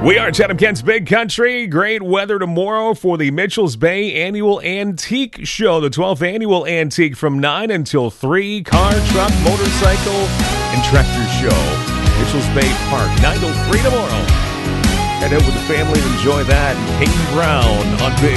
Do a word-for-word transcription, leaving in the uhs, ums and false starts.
We are Chatham Kent's Big Country. Great weather tomorrow for the Mitchell's Bay Annual Antique Show, the twelfth Annual Antique from nine until three. Car, truck, motorcycle, and tractor show. Mitchell's Bay Park, nine till three tomorrow. Head out with the family and enjoy that. Kane Brown on Big